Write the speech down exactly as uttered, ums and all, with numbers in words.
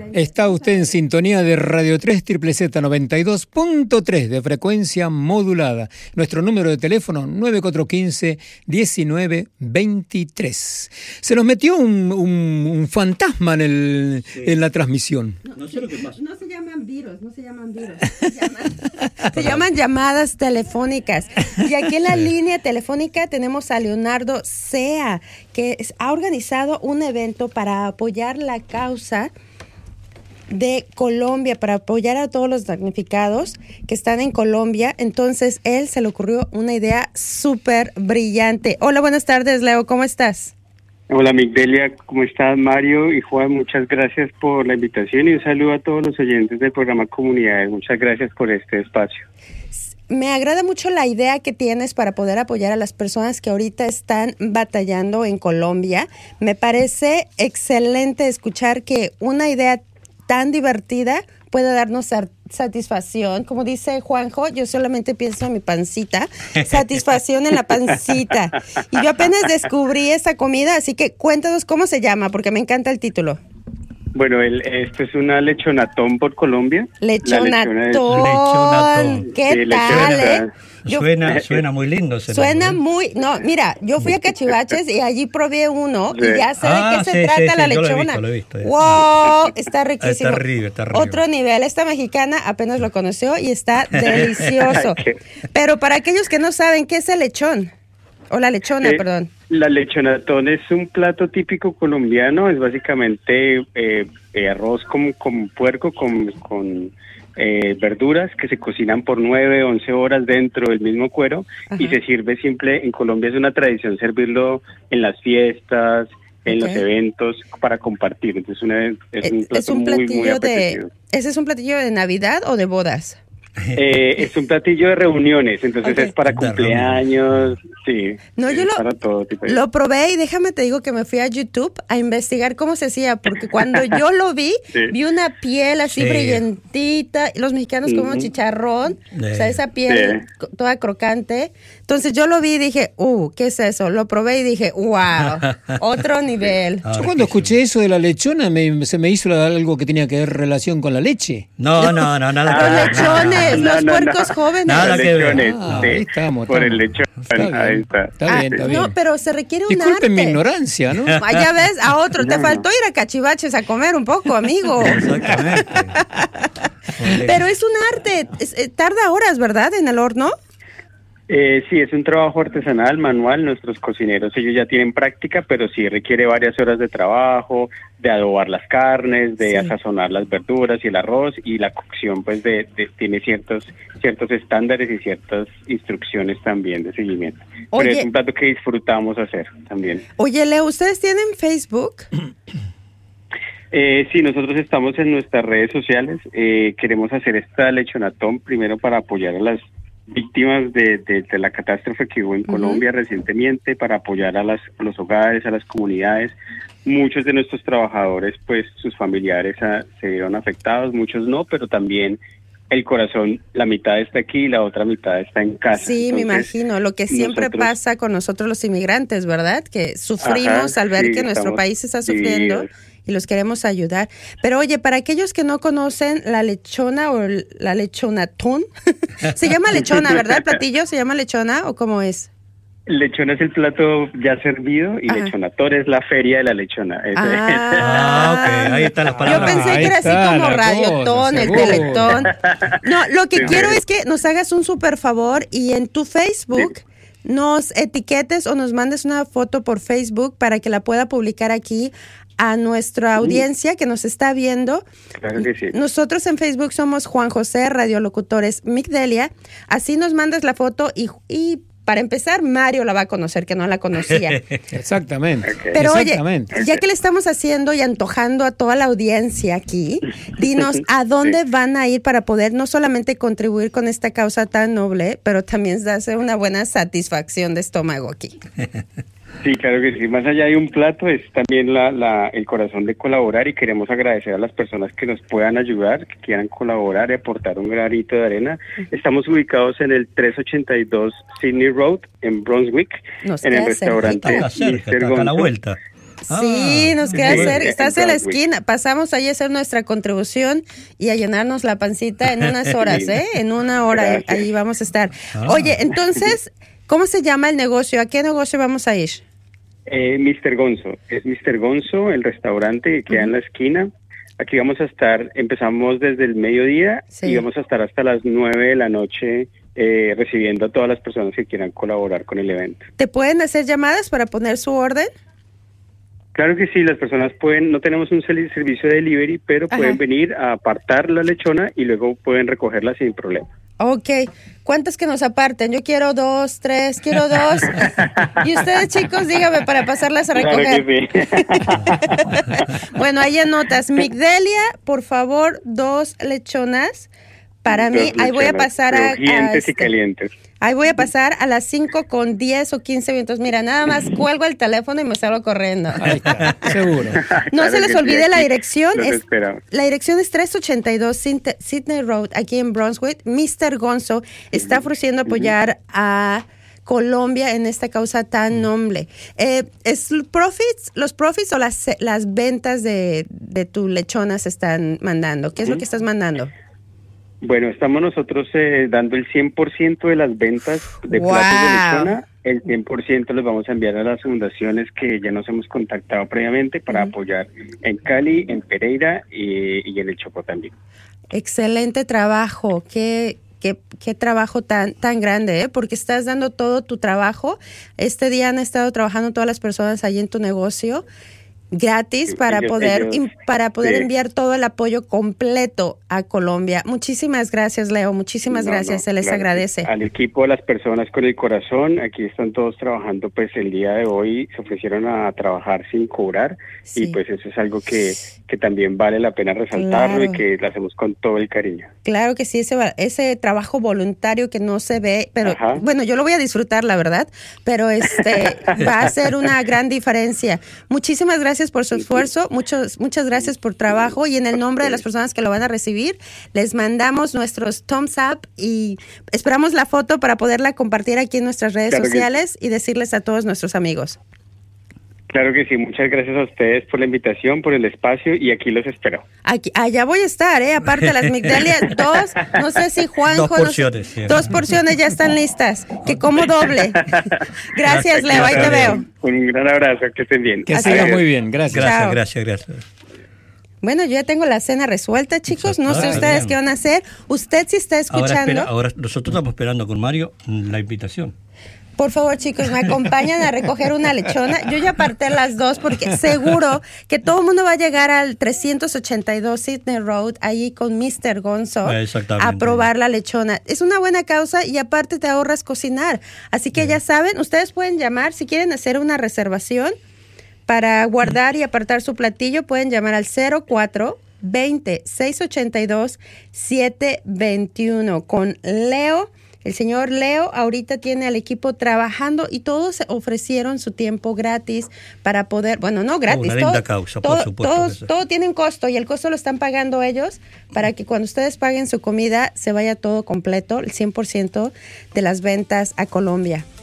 Está usted en sintonía de Radio tres Z Z noventa y dos punto tres de frecuencia modulada. Nuestro número de teléfono nueve cuatro uno cinco, uno nueve dos tres. Se nos metió un, un, un fantasma en, el, sí. en la transmisión. No, no sé lo que pasa. No se llaman virus, no se llaman virus. Se llaman, se llaman llamadas telefónicas. Y aquí en la sí. línea telefónica tenemos a Leonardo Sea, que ha organizado un evento para apoyar la causa de Colombia, para apoyar a todos los damnificados que están en Colombia. Entonces, él se le ocurrió una idea súper brillante. Hola, buenas tardes, Leo, ¿cómo estás? Hola, Migdelia, ¿cómo estás? Mario y Juan, muchas gracias por la invitación y un saludo a todos los oyentes del programa Comunidades. Muchas gracias por este espacio. Me agrada mucho la idea que tienes para poder apoyar a las personas que ahorita están batallando en Colombia. Me parece excelente escuchar que una idea tan divertida puede darnos satisfacción. Como dice Juanjo, yo solamente pienso en mi pancita, satisfacción en la pancita. Y yo apenas descubrí esta comida, así que cuéntanos cómo se llama, porque me encanta el título. Bueno, el, esto es una lechonatón por Colombia. Lechonatón. La lechonatón. ¿Qué sí, tal? Lechonatón. Eh? Yo, suena, suena muy lindo ese Suena nombre. muy... No, mira, yo fui a Cachivaches y allí probé uno sí. y ya sé ah, de qué sí, se trata sí, la sí, lechona. Yo lo he visto, lo he visto, ¡Wow! Está riquísimo. Está arriba, está arriba. Otro nivel. Esta mexicana apenas lo conoció y está delicioso. Pero para aquellos que no saben, ¿qué es el lechón? O la lechona, eh, perdón. La lechonatón es un plato típico colombiano. Es básicamente eh, eh, arroz con, con puerco, con... con Eh, verduras que se cocinan por nueve, once horas dentro del mismo cuero. Ajá. Y se sirve simple, en Colombia es una tradición servirlo en las fiestas, en okay. los eventos para compartir. Entonces una, es, un plato es un muy, platillo muy apetecido. de, ¿ese es un platillo de Navidad o de bodas? Eh, es un platillo de reuniones, entonces okay. es para cumpleaños, sí. No, yo lo, para todo tipo de... lo probé y déjame te digo que me fui a YouTube a investigar cómo se hacía, porque cuando yo lo vi, sí. vi una piel así sí. brillantita, los mexicanos uh-huh. como chicharrón, sí. o sea, esa piel sí. toda crocante. Entonces yo lo vi y dije, uh, ¿qué es eso? Lo probé y dije, wow, otro nivel. Yo cuando escuché eso de la lechona, me, se me hizo algo que tenía que ver relación con la leche. No, no, no, nada. Los lechones, no, los no, puercos no. jóvenes. Nada que ver. Ah, sí. Ahí estamos, por estamos. el lechón. Está bien, ahí está. Está bien, está ah, bien. No, pero se requiere un Disculpen arte. mi ignorancia, ¿no? Ah, ya ves, a otro. No. Te faltó ir a Cachivaches a comer un poco, amigo. Exactamente. Pero es un arte. Es, eh, tarda horas, ¿verdad? En el horno. Eh, sí, es un trabajo artesanal, manual. Nuestros cocineros, ellos ya tienen práctica, pero sí requiere varias horas de trabajo, de adobar las carnes, de sí. sazonar las verduras y el arroz, y la cocción pues de, de tiene ciertos ciertos estándares y ciertas instrucciones también de seguimiento. Oye, pero es un plato que disfrutamos hacer también. Oye, Leo, ¿ustedes tienen Facebook? Eh, sí, nosotros estamos en nuestras redes sociales. Eh, queremos hacer esta lechonatón primero para apoyar a las víctimas de, de, de la catástrofe que hubo en uh-huh. Colombia recientemente, para apoyar a, las, a los hogares, a las comunidades. Muchos de nuestros trabajadores, pues sus familiares a, se vieron afectados, muchos no, pero también el corazón, la mitad está aquí y la otra mitad está en casa. Sí, Entonces, me imagino, lo que siempre nosotros... pasa con nosotros los inmigrantes, ¿verdad? Que sufrimos Ajá, al ver sí, que nuestro estamos... país está sufriendo. Sí, y los queremos ayudar. Pero oye, para aquellos que no conocen la lechona o la lechonatón, se llama lechona, ¿verdad? ¿El platillo se llama lechona o cómo es? Lechona es el plato ya servido y Ajá. lechonatón es la feria de la lechona. Ah, ah ok, ahí están las palabras. Yo pensé Ahí que era así como radiotón, el teletón. No, lo que sí, quiero sí. es que nos hagas un súper favor y en tu Facebook... Sí. nos etiquetes o nos mandes una foto por Facebook para que la pueda publicar aquí a nuestra audiencia que nos está viendo. Claro que sí. Nosotros en Facebook somos Juan José Radiolocutores Migdelia. Así nos mandas la foto y, y para empezar, Mario la va a conocer, que no la conocía. Exactamente. Okay. Pero Exactamente. oye, ya que le estamos haciendo y antojando a toda la audiencia aquí, dinos a dónde sí. van a ir para poder no solamente contribuir con esta causa tan noble, pero también darse una buena satisfacción de estómago aquí. Sí, claro que sí. Más allá de un plato, es también la, la, el corazón de colaborar, y queremos agradecer a las personas que nos puedan ayudar, que quieran colaborar y aportar un granito de arena. Estamos ubicados en el trescientos ochenta y dos Sydney Road, en Brunswick, nos en el restaurante Está cerca, está a la vuelta. Sí, Ah, nos sí, queda sí. cerca, estás en la Brunswick. esquina. Pasamos ahí a hacer nuestra contribución y a llenarnos la pancita en unas horas, ¿eh? En una hora Gracias. ahí vamos a estar. Ah. Oye, entonces, ¿cómo se llama el negocio? ¿A qué negocio vamos a ir? Eh, mister Gonzo, es mister Gonzo, el restaurante que queda en la esquina. Aquí vamos a estar, empezamos desde el mediodía Sí. y vamos a estar hasta las nueve de la noche eh, recibiendo a todas las personas que quieran colaborar con el evento. ¿Te pueden hacer llamadas para poner su orden? Claro que sí, las personas pueden, no tenemos un sel- servicio de delivery, pero Ajá. pueden venir a apartar la lechona y luego pueden recogerla sin problema. Ok. ¿Cuántas que nos aparten? Yo quiero dos, tres, quiero dos. Y ustedes, chicos, díganme para pasarlas a recoger. Claro que sí. Bueno, ahí anotas. Migdelia, por favor, dos lechonas. Para mí, Dos ahí voy a lechonas pasar a... a crujientes y este- calientes. Ahí voy a pasar a las cinco con diez o quince minutos. Mira, nada más cuelgo el teléfono y me salgo corriendo. Ahí está, seguro. No Claro se les que sí, olvide la aquí dirección. los Es, esperamos. la dirección es trescientos ochenta y dos Sinte- Sydney Road, aquí en Brunswick. mister Gonzo está ofreciendo apoyar a Colombia en esta causa tan noble. Eh, ¿Es profits, los profits o las, las ventas de, de tu lechona se están mandando? ¿Qué es lo que estás mandando? Bueno, estamos nosotros eh, dando el cien por ciento de las ventas de Wow. platos de lechona. El cien por ciento los vamos a enviar a las fundaciones que ya nos hemos contactado previamente para apoyar en Cali, en Pereira y, y en el Chocó también. Excelente trabajo. Qué, qué, qué trabajo tan, tan grande, ¿eh? Porque estás dando todo tu trabajo. Este día han estado trabajando todas las personas allí en tu negocio gratis Sí, para ellos- poder ellos, im- para poder sí. enviar todo el apoyo completo a Colombia. Muchísimas gracias, Leo. Muchísimas No, gracias. no, Se les claro que agradece. sí. Al equipo, a las personas con el corazón, aquí están todos trabajando, pues el día de hoy se ofrecieron a trabajar sin cobrar Sí. y pues eso es algo que, que también vale la pena resaltarlo Claro. y que lo hacemos con todo el cariño. Claro que sí, ese, va- ese trabajo voluntario que no se ve, pero Ajá. bueno, yo lo voy a disfrutar, la verdad, pero este va a ser una gran diferencia. Muchísimas gracias por su esfuerzo, muchos, muchas gracias por trabajo y en el nombre de las personas que lo van a recibir, les mandamos nuestros thumbs up y esperamos la foto para poderla compartir aquí en nuestras redes Claro que sí. sociales y decirles a todos nuestros amigos. Claro que sí, muchas gracias a ustedes por la invitación, por el espacio y aquí los espero. Aquí, allá voy a estar, ¿eh? Aparte de las migdalias, dos, no sé si Juanjo... Dos no sé- porciones, sí. dos porciones ya están listas, que como doble. Gracias, Leo, ahí te veo. Un gran abrazo, que estén bien. Que Hasta siga luego. muy bien, gracias. Gracias, Chao. gracias, gracias. Bueno, yo ya tengo la cena resuelta, chicos, no sé Ah, ustedes bien. qué van a hacer. Usted si está Ahora, escuchando, espera, ahora nosotros estamos esperando con Mario la invitación. por favor, chicos, me acompañan a recoger una lechona. Yo ya aparté las dos porque seguro que todo el mundo va a llegar al trescientos ochenta y dos Sydney Road, ahí con mister Gonzo, Ah, exactamente. a probar la lechona. Es una buena causa y aparte te ahorras cocinar. Así que ya saben, ustedes pueden llamar si quieren hacer una reservación para guardar y apartar su platillo. Pueden llamar al cero cuatro veinte, seiscientos ochenta y dos, setecientos veintiuno con Leo. El señor Leo ahorita tiene al equipo trabajando y todos ofrecieron su tiempo gratis para poder, bueno, no gratis, Una linda causa, por todo, supuesto todo- que sí. todo tiene un costo y el costo lo están pagando ellos para que cuando ustedes paguen su comida se vaya todo completo, el cien por ciento de las ventas a Colombia.